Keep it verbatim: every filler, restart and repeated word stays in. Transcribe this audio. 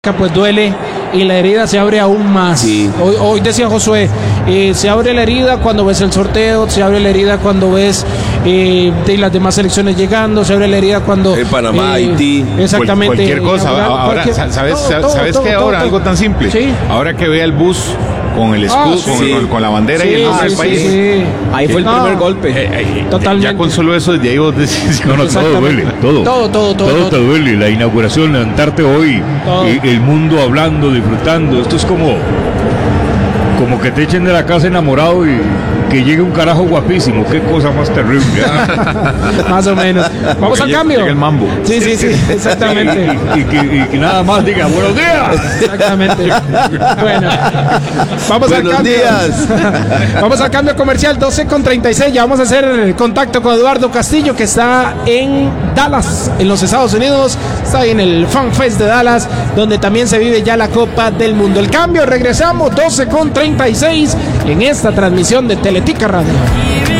pues duele y la herida se abre aún más. Sí. Hoy, hoy decía Josué, eh, se abre la herida cuando ves el sorteo, se abre la herida cuando ves eh, de las demás selecciones llegando, se abre la herida cuando en Panamá, eh, Haití, exactamente, cualquier cosa. ahora, Ahora, cualquier, ¿sabes, todo, ¿sabes todo, qué? todo, Ahora todo, algo tan simple. Sí. Ahora que vea el bus con el escudo, Ah, sí. con, con- con la bandera Sí, y el nombre sí, del país. sí, sí. Ahí fue el No. primer golpe. Eh, eh, Totalmente. Ya con solo eso, desde ahí vos decís, No, no, todo Exactamente. duele, todo. Todo, todo, todo, Todo todo. te duele. La inauguración, levantarte hoy, Todo. y el mundo hablando, disfrutando. Esto es como, como que te echen de la casa enamorado y que llegue un carajo guapísimo. Qué cosa más terrible. Más o menos. Vamos Que al llegue- cambio. llegue el mambo. Sí, sí, sí, exactamente. y, y que, y que nada más diga buenos días. Exactamente. Bueno, vamos al Buenos cambio. días. Vamos al cambio comercial, doce con treinta y seis. Ya vamos a hacer contacto con Eduardo Castillo, que está en Dallas, en los Estados Unidos. Está ahí en el Fan Fest de Dallas, donde también se vive ya la Copa del Mundo. El cambio, regresamos, doce con treinta y seis, en esta transmisión de Teletica Radio.